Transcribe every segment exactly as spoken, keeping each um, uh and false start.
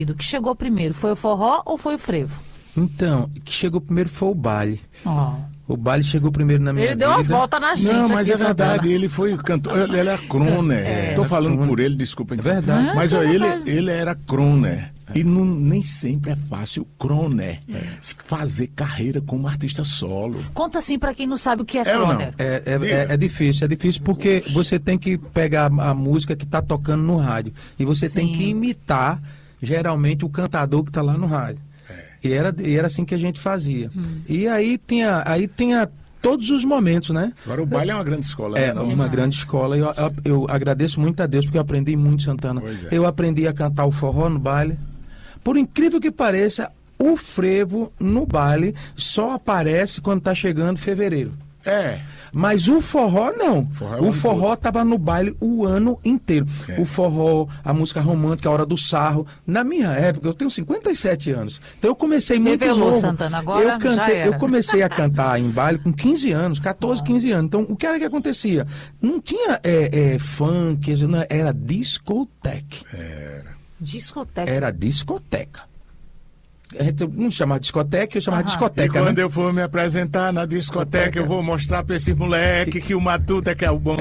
O que chegou primeiro, foi o forró ou foi o frevo? Então, o que chegou primeiro foi o baile. Oh. O baile chegou primeiro na minha ele vida. Ele deu uma volta na gente. Não, mas aqui, é verdade, Santana. ele foi cantor, ele era crooner. Estou falando crooner. por ele, desculpa. É verdade. Ah, Mas ó, é ele, verdade. ele era crooner. E não, nem sempre é fácil crooner fazer carreira como artista solo. Conta assim pra quem não sabe o que é, É ou não? crooner. É, é, é, é difícil, é difícil porque você tem que pegar a música que está tocando no rádio e você tem Sim. que imitar, geralmente, o cantador que está lá no rádio. E era, e era assim que a gente fazia. Hum. E aí tinha, aí tinha todos os momentos, né? Agora o baile é uma grande escola. É, né, não? uma Demais. grande escola. Eu, eu, eu agradeço muito a Deus porque eu aprendi muito, Santana. Pois é. Eu aprendi a cantar o forró no baile. Por incrível que pareça, o frevo no baile só aparece quando está chegando fevereiro. É. Mas o forró não. Forró é o o ano forró todo. estava no baile o ano inteiro. É. O forró, a música romântica, a hora do sarro. Na minha época, eu tenho cinquenta e sete anos. Então eu comecei muito Revelou, novo. Santana, agora eu, cantei, já era. eu comecei a cantar em baile com quinze anos, catorze, quinze anos. Então o que era que acontecia? Não tinha é, é, funk, não, era discoteca. Discoteca. Era discoteca. A gente não chamava de discoteca, eu chamava de Aham. E discoteca. quando né? eu for me apresentar na discoteca, eu vou mostrar pra esse moleque que o Matuta que é o bom.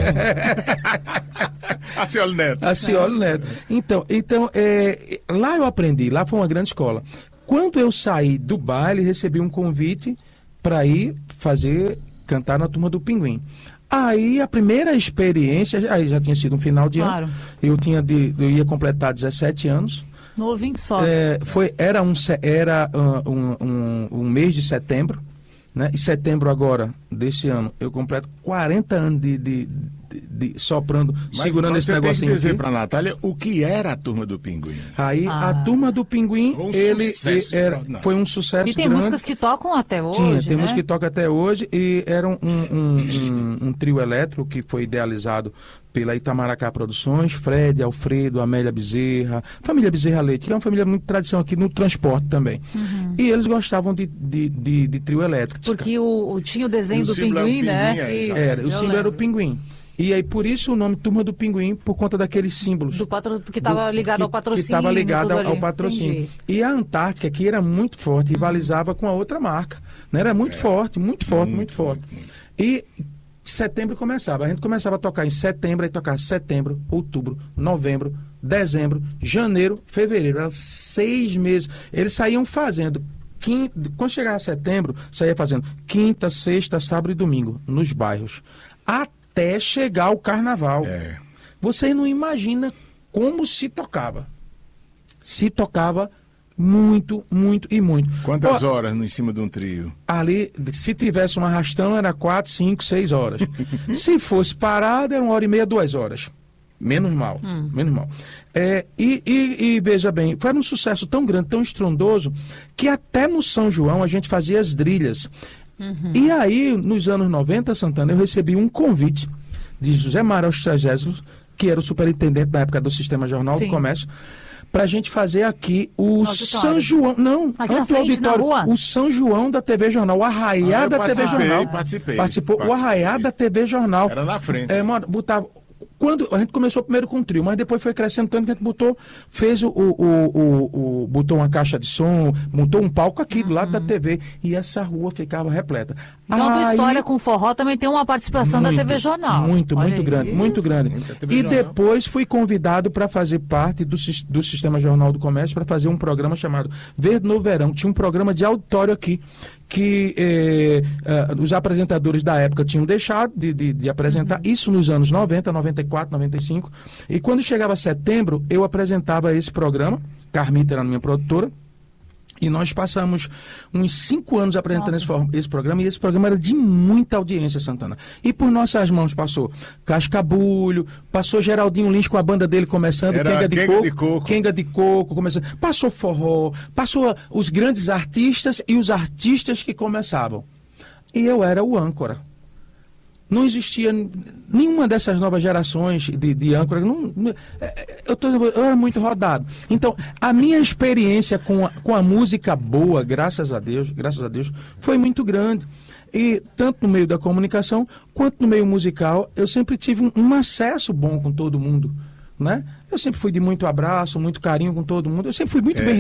A senhora Neto. A Ciolo Neto. Então, então é, lá eu aprendi, lá foi uma grande escola. Quando eu saí do baile, recebi um convite para ir fazer, cantar na Turma do Pinguim. Aí a primeira experiência, aí já tinha sido um final de Claro. ano, eu, tinha de, eu ia completar dezessete anos. Novinho só. É, foi, era um, se- era, ah, um, um, um mês de setembro, né? E setembro agora, desse ano, eu completo quarenta anos de, de, de- de- soprando, Mas segurando esse você tem que negocinho dizer aqui. pra Natália o que era a Turma do Pinguim. Aí Ah. a Turma do Pinguim, Um ele, sucesso ele era, extraordinário. foi um sucesso E tem grande. músicas que tocam até hoje, Tinha, tem né? música que toca até hoje e era um, um, um, um trio elétrico que foi idealizado pela Itamaracá Produções, Fred, Alfredo, Amélia Bezerra, família Bezerra Leite, que é uma família muito tradição aqui no transporte também. E eles gostavam de, de, de, de trio elétrico. Porque o, o- tinha o desenho E o do símbolo é o pinguim, né? pinguim, é, Isso, Era, o eu símbolo era o lembro. Pinguim. E aí, por isso o nome Turma do Pinguim, por conta daqueles símbolos. Do patro... Que estava do- ligado que- ao patrocínio. Que estava ligado tudo ao, ao ali. patrocínio. Entendi. E a Antártica, que era muito forte, rivalizava com a outra marca. Né? Era muito forte, muito forte, muito, Muito, forte. muito, muito. E setembro começava. A gente começava a tocar em setembro, aí tocava setembro, outubro, novembro, dezembro, janeiro, fevereiro. Eram seis meses. Eles saíam fazendo. Quinta, quando chegava setembro, saía fazendo quinta, sexta, sábado e domingo, nos bairros. Até chegar o carnaval. É. Você não imagina como se tocava. Se tocava muito, muito e muito. Quantas Ó, horas no, em cima de um trio? Ali, se tivesse um arrastão, era quatro, cinco, seis horas. Se fosse parado, era uma hora e meia, duas horas. Menos mal, menos mal. É, e, e- e veja bem, foi um sucesso tão grande, tão estrondoso, que até no São João a gente fazia as drilhas. E aí, nos anos noventa, Santana, eu recebi um convite de José Mário Ostragésilo, que era o superintendente na época do Sistema Jornal Sim. do Comércio, para a gente fazer aqui o auditório. São João. Não, Aqui na antes do frente, na auditório, rua? o São João da T V Jornal, o Arraiá Ah, eu da T V participei, Jornal. participei, Participou, o participei. Arraiá da T V Jornal. Era na frente. É, mano, botava. Quando a gente começou primeiro com o trio, mas depois foi crescendo tanto que a gente botou, fez o, o, o, o- o- botou uma caixa de som, montou um palco aqui do lado da T V e essa rua ficava repleta. Então, a tua Aí- história com o forró também tem uma participação da muito, T V Jornal. Muito, Olha muito aí. grande, muito grande. Muita T V E Jornal. depois fui convidado para fazer parte do, sis- do Sistema Jornal do Comércio para fazer um programa chamado Verde no Verão. Tinha um programa de auditório aqui que eh, ah, os apresentadores da época tinham deixado de, de- de apresentar, isso nos anos noventa, noventa e quatro, noventa e cinco. E quando chegava setembro, eu apresentava esse programa, Carmita era a minha produtora, e nós passamos uns cinco anos apresentando esse, for- esse programa, e esse programa era de muita audiência, Santana. E por nossas mãos passou Cascabulho, passou Geraldinho Lins com a banda dele começando, Era Quenga de Quenga Coco, de Coco. Quenga de Coco começando, passou forró, passou os grandes artistas e os artistas que começavam. E eu era o âncora. Não existia nenhuma dessas novas gerações de, de âncora. Não, não- é, eu, tô, eu era muito rodado. Então, a minha experiência com a, com a música boa, graças a Deus, graças a Deus, foi muito grande. E tanto no meio da comunicação quanto no meio musical, eu sempre tive um, um acesso bom com todo mundo. né? Eu sempre fui de muito abraço, muito carinho com todo mundo. Eu sempre fui muito É. bem